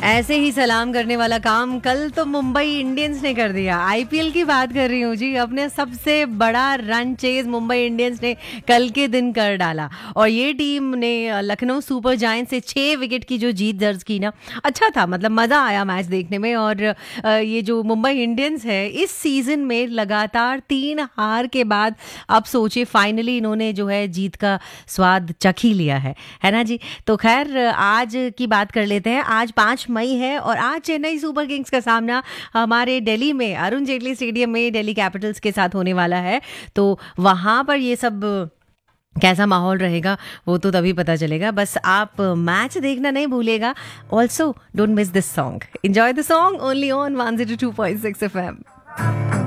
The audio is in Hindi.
ऐसे ही सलाम करने वाला काम कल तो मुंबई इंडियंस ने कर दिया। आईपीएल की बात कर रही हूँ जी। अपने सबसे बड़ा रन चेज मुंबई इंडियंस ने कल के दिन कर डाला और ये टीम ने लखनऊ सुपर जायंट्स से 6 विकेट की जो जीत दर्ज की ना, अच्छा था, मतलब मज़ा आया मैच देखने में। और ये जो मुंबई इंडियंस है इस सीज़न में लगातार 3 हार के बाद अब सोचे फाइनली इन्होंने जो है जीत का स्वाद चख ही लिया है ना जी। तो खैर आज की बात कर लेते हैं। आज 5 मई है और आज चेन्नई सुपर किंग्स का सामना हमारे दिल्ली में अरुण जेटली स्टेडियम में दिल्ली कैपिटल्स के साथ होने वाला है। तो वहाँ पर ये सब कैसा माहौल रहेगा वो तो तभी पता चलेगा। बस आप मैच देखना नहीं भूलिएगा। Also don't miss this song. Enjoy the song only on 102.6 FM।